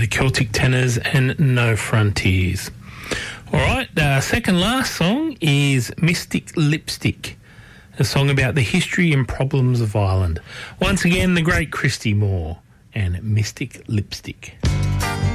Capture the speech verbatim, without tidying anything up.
the Celtic Tenors and No Frontiers. All right, uh, second last song is Mystic Lipstick, a song about the history and problems of Ireland. Once again, the great Christy Moore and Mystic Lipstick.